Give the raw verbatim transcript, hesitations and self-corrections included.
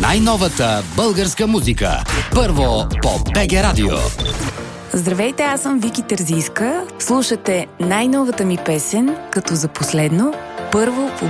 Най-новата българска музика. Първо по БГ Радио. Здравейте, аз съм Вики Терзийска. Слушате най-новата ми песен, като за последно, първо по